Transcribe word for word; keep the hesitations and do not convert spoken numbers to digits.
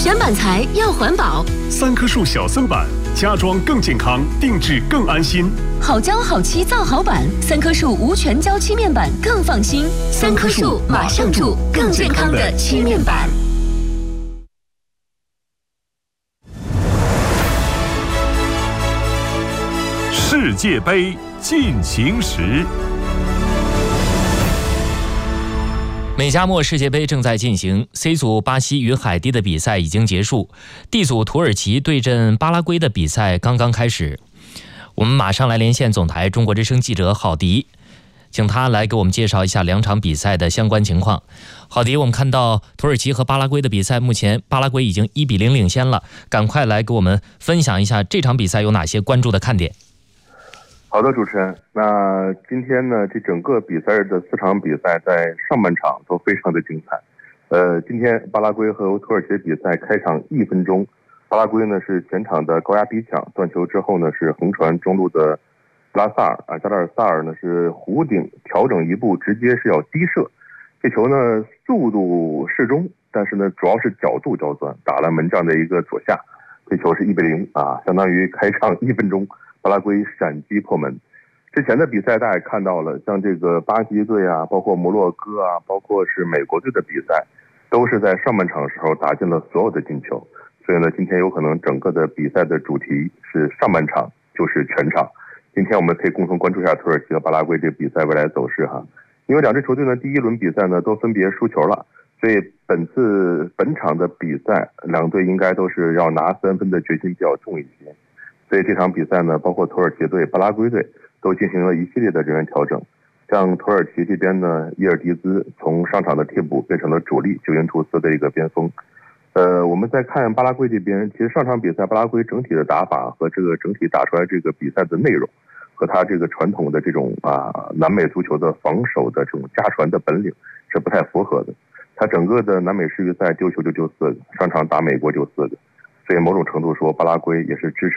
选板材要环保， 三棵树小森板，家装更健康，定制更安心。 好胶好漆造好板，三棵树无全胶漆面板更放心。三棵树马上住更健康的漆面板。 世界杯进行时。 美加墨世界杯正在进行 ，C 组巴西与海地的比赛已经结束 ，D 组土耳其对阵巴拉圭的比赛刚刚开始。我们马上来连线总台中国之声记者郝迪，请他来给我们介绍一下两场比赛的相关情况。郝迪，我们看到土耳其和巴拉圭的比赛，目前巴拉圭已经一比零领先了，赶快来给我们分享一下这场比赛有哪些关注的看点。 好的，主持人。那今天呢，这整个比赛日的四场比赛在上半场都非常的精彩。呃，今天巴拉圭和土耳其的比赛开场一分钟，巴拉圭呢是全场的高压逼抢，断球之后呢是横传中路的拉萨尔啊，加拉尔萨尔呢是弧顶调整一步，直接是要低射。这球呢速度适中，但是呢主要是角度较钻，打了门将的一个左下。这球是一比零啊，相当于开场一分钟。巴拉圭闪击破门。之前的比赛大家也看到了，像这个巴西队啊，包括摩洛哥啊，包括是美国队的比赛，都是在上半场的时候打进了所有的进球。所以呢，今天有可能整个的比赛的主题是上半场就是全场。今天我们可以共同关注一下土耳其和巴拉圭这个比赛未来走势哈。因为两支球队呢，第一轮比赛呢都分别输球了，所以本次本场的比赛，两队应该都是要拿三分的决心比较重一些。所以这场比赛呢，包括土耳其队、巴拉圭队都进行了一系列的人员调整。像土耳其这边呢，伊尔迪兹从上场的替补变成了主力，救援图斯的一个边锋。呃，我们再看巴拉圭这边，其实上场比赛巴拉圭整体的打法和这个整体打出来这个比赛的内容，和他这个传统的这种啊南美足球的防守的这种家传的本领是不太符合的。他整个的南美世预赛丢球就丢四个，上场打美国就四个。所以某种程度说，巴拉圭也是支持